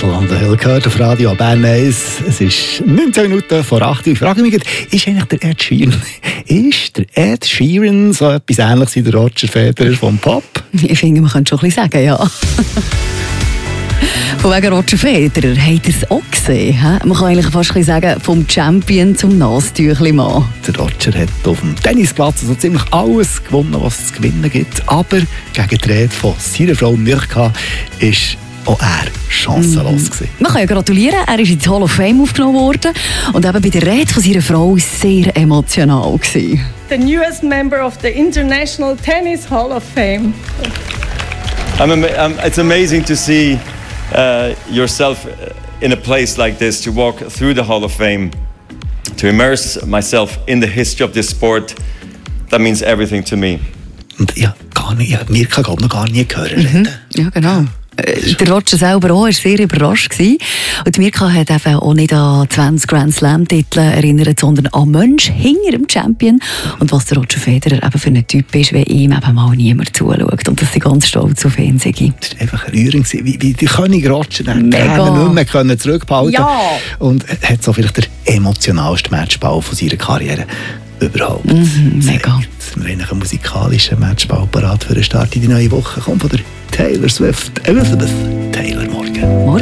Castle on the Hill gehört auf Radio Bern 1. Es ist 19 Minuten vor 8 Uhr. Ich frage mich, ist eigentlich der Ed Sheeran, ist der Ed Sheeran so etwas Ähnliches wie der Roger Federer vom Pop? Ich finde, man könnte schon ein bisschen sagen, ja. Von wegen Roger Federer, habt ihr es auch gesehen? He? Man kann eigentlich fast ein bisschen sagen, vom Champion zum Nastüchli-Mann. Der Roger hat auf dem Tennisplatz so ziemlich alles gewonnen, was es zu gewinnen gibt. Aber gegen die Rede von seiner Frau Mirka ist auch er chancenlos gewesen. Man kann ja gratulieren, er ist ins Hall of Fame aufgenommen worden und eben bei der Rede von seiner Frau sehr emotional gewesen. The newest member of the International Tennis Hall of Fame. It's amazing to see yourself in a place like this, to walk through the Hall of Fame, to immerse myself in the history of this sport. That means everything to me. Und ich habe Mirka noch gar nie gehört reden. Ja, genau. Der Roger selber auch war sehr überrascht gewesen. Und Mirka hat eben auch nicht an 20 Grand Slam-Titel erinnert, sondern an Mensch hinter dem Champion. Und was der Roger Federer eben für ein Typ ist, wenn ihm eben mal niemand zuschaut. Und dass sie ganz stolz auf ihn sind. Das war einfach rührend, wie der König Roger den nicht mehr zurückbehalten. Ja. Und hat so vielleicht der emotionalste Matchball von seiner Karriere überhaupt. Mega. Wir haben einen musikalischen Matchball parat für den Start in die neue Woche. Kommt von der Taylor Swift, Elizabeth Taylor morgen.